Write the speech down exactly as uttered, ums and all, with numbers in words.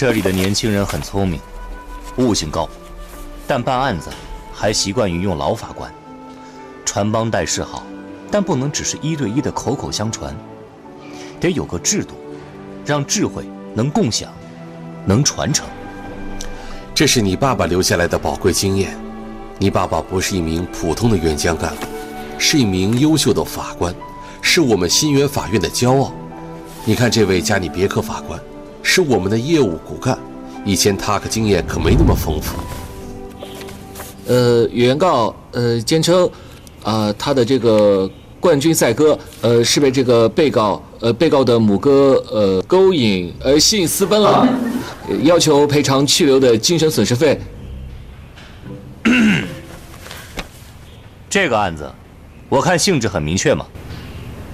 这里的年轻人很聪明，悟性高，但办案子还习惯于用老法官。传帮带是好，但不能只是一对一的口口相传，得有个制度，让智慧能共享，能传承。 这是你爸爸留下来的宝贵经验。你爸爸不是一名普通的援疆干部，是一名优秀的法官，是我们新源法院的骄傲。你看这位加里别克法官，是我们的业务骨干，以前他可经验可没那么丰富。 呃，原告呃坚称，啊、呃，他的这个冠军赛鸽呃是被这个被告呃被告的母鸽呃勾引而吸引私奔了，要求赔偿去留的精神损失费。 这个案子，我看性质很明确嘛。